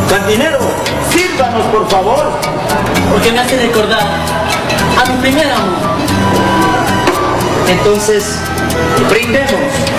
Cantinero, sírvanos por favor. Porque me hace recordar a mi primer amor. Entonces, brindemos.